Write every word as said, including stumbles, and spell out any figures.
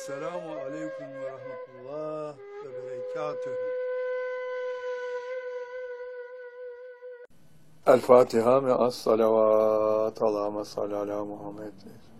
Selamun Aleyküm ve Rahmetullah ve Berekatühü. El Fatiha ve as-salavat. Allahümme salli ala Muhammed.